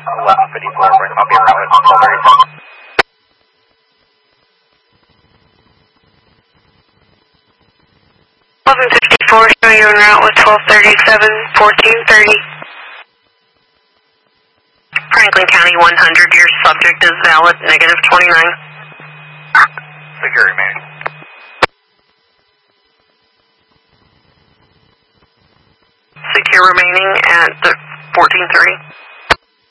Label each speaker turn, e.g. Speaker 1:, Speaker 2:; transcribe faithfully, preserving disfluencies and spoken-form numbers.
Speaker 1: eleven fifty-four, I'll be around at twelve thirty-seven.
Speaker 2: eleven fifty-four, showing you en route with twelve thirty-seven, fourteen thirty. Franklin County one hundred, your subject is valid, negative twenty-nine.
Speaker 1: Secure remaining.
Speaker 2: Secure remaining at the fourteen thirty.